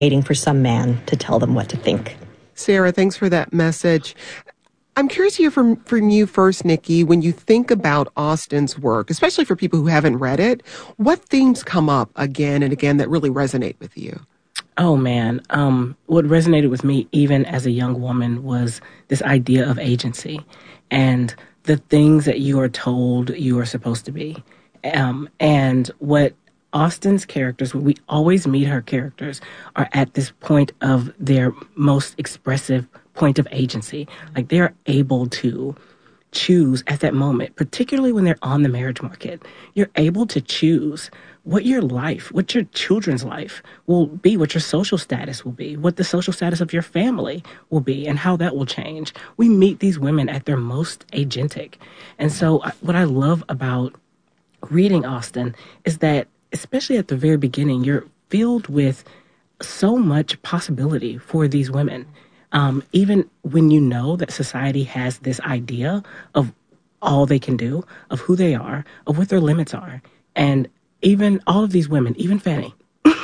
waiting for some man to tell them what to think. Sarah, thanks for that message. I'm curious to hear from you first, Nikki. When you think about Austen's work, especially for people who haven't read it, what themes come up again and again that really resonate with you? Oh, man. What resonated with me, even as a young woman, was this idea of agency and the things that you are told you are supposed to be. And what Austen's characters, we always meet her characters, are at this point of their most expressive point of agency. Like, they're able to choose at that moment, particularly when they're on the marriage market. You're able to choose what your life, what your children's life will be, what your social status will be, what the social status of your family will be, and how that will change. We meet these women at their most agentic. And so what I love about reading Austen is that, especially at the very beginning, you're filled with so much possibility for these women. Even when you know that society has this idea of all they can do, of who they are, of what their limits are. And even all of these women, even Fanny,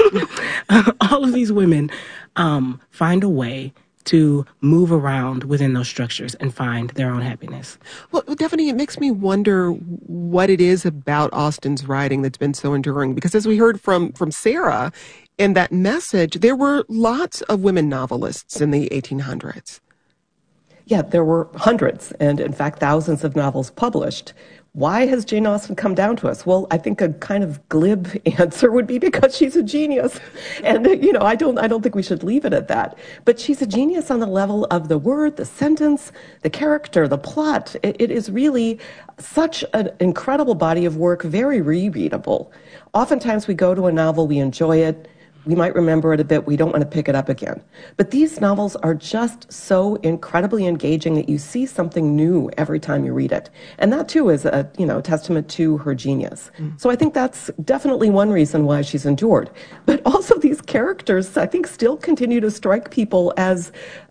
all of these women find a way to move around within those structures and find their own happiness. Well, Daphne, it makes me wonder what it is about Austen's writing that's been so enduring. Because as we heard from Sarah in that message, there were lots of women novelists in the 1800s. Yeah, there were hundreds, and in fact, thousands of novels published. Why has Jane Austen come down to us? Well, I think a kind of glib answer would be because she's a genius. And, I don't think we should leave it at that. But she's a genius on the level of the word, the sentence, the character, the plot. It is really such an incredible body of work, very rereadable. Oftentimes we go to a novel, we enjoy it, we might remember it a bit, we don't want to pick it up again. But these novels are just so incredibly engaging that you see something new every time you read it. And that too is a testament to her genius. So I think that's definitely one reason why she's endured. But also these characters, I think, still continue to strike people as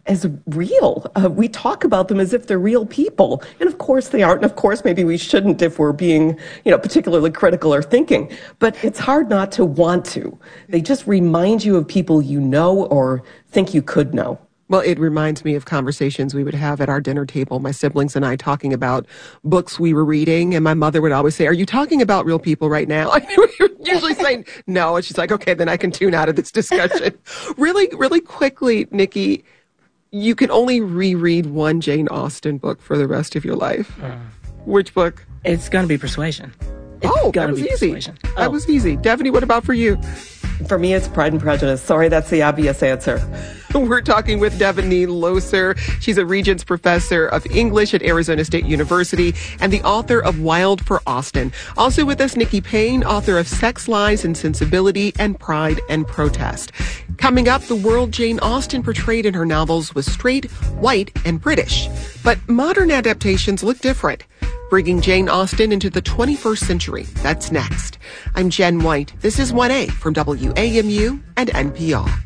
real. We talk about them as if they're real people. And of course they aren't. And of course maybe we shouldn't if we're being, particularly critical or thinking. But it's hard not to want to. They just remind you of people you know or think you could know. Well, it reminds me of conversations we would have at our dinner table, my siblings and I talking about books we were reading. And my mother would always say, "Are you talking about real people right now?" I would usually say no. And she's like, "Okay, then I can tune out of this discussion." Really, really quickly, Nikki, you can only reread one Jane Austen book for the rest of your life. Which book? It's going to be Persuasion. That was easy. That was easy. Daphne, what about for you? For me, it's Pride and Prejudice. Sorry, that's the obvious answer. We're talking with Daphne Loeser. She's a Regents Professor of English at Arizona State University and the author of Wild for Austen. Also with us, Nikki Payne, author of Sex, Lies, and Sensibility and Pride and Protest. Coming up, the world Jane Austen portrayed in her novels was straight, white, and British. But modern adaptations look different, bringing Jane Austen into the 21st century. That's next. I'm Jen White. This is 1A from WAMU and NPR.